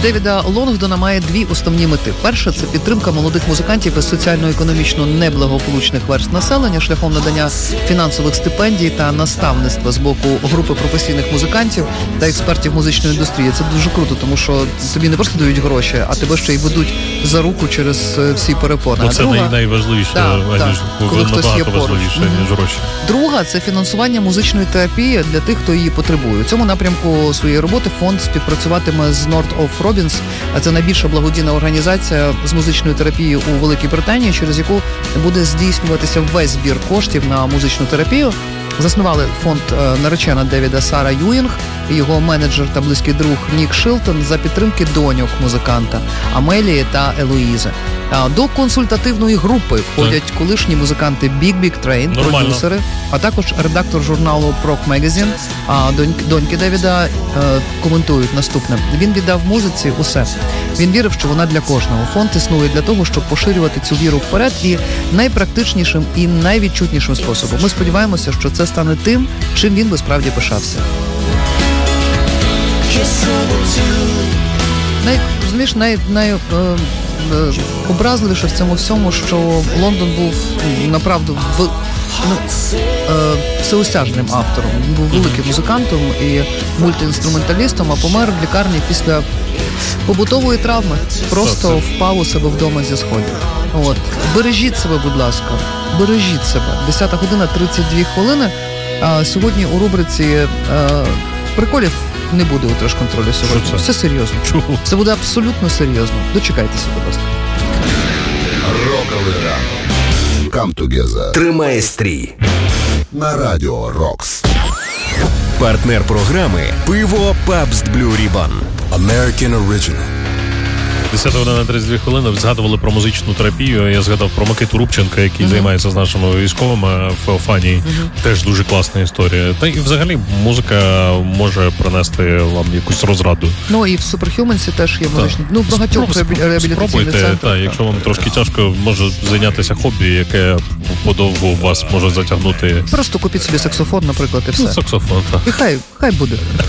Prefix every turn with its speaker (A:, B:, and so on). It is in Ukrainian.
A: Девіда Лонгдона має дві основні мети. Перша – це підтримка молодих музикантів із соціально-економічно неблагополучних верств населення шляхом надання фінансових стипендій та наставництва з боку групи професійних музикантів та експертів музичної індустрії. Це дуже круто, тому що тобі не просто дають гроші, а тебе ще й ведуть за руку через всі перепони.
B: Це найважливіше,
A: коли хтось є поруч.
B: Ніж гроші.
A: Друга – це фінансування музичної терапії для тих, хто її потребує. У цьому напрямку своєї роботи фонд співпрацюватиме з North of Robins, а це найбільша благодійна організація з музичною терапією у Великій Британії, через яку буде здійснюватися весь збір коштів на музичну терапію. Заснували фонд наречена Девіда Сара Юінг, його менеджер та близький друг Нік Шилтон за підтримки доньок музиканта Амелії та Елоїзи. До консультативної групи входять колишні музиканти Big Big Train, продюсери, а також редактор журналу Prog Magazine. Доньки Девіда коментують наступне. Він віддав музиці усе. Він вірив, що вона для кожного. Фонд існує для того, щоб поширювати цю віру вперед і найпрактичнішим і найвідчутнішим способом. Ми сподіваємося, що це стане тим, чим він би справді пишався. Образливіше в цьому всьому, що Лондон був направду всеосяжним автором. Він був великим музикантом і мультиінструменталістом, а помер в лікарні після побутової травми. Просто впав у себе вдома зі сходів. От. Бережіть себе, будь ласка. Бережіть себе. 10 година 32 хвилини. Сьогодні у рубриці приколів не буде у Треш-контролі сьогодні. Все серйозно.
B: Чого?
A: Це буде абсолютно серйозно. Дочекайтеся, будь ласка.
C: Роковий ранок. Come together.
D: Тримай стрій.
C: На радіо Рокс.
D: Партнер програми «Пиво Pabst Blue Ribbon».
C: American Original.
B: 10 година 32 хвилини. Згадували про музичну терапію. Я згадав про Микиту Рубченка, який займається з нашими військовими в Феофанії. Теж дуже класна історія. Та і взагалі музика може принести вам якусь розраду.
A: Ну і в Суперхюменсі теж є музичні. Ну, багатьох реабілітаційних центрів.
B: Так, якщо вам трошки тяжко, може зайнятися хобі, яке подовго вас може затягнути.
A: Просто купіть собі саксофон, наприклад, і все.
B: Саксофон, так.
A: І хай буде.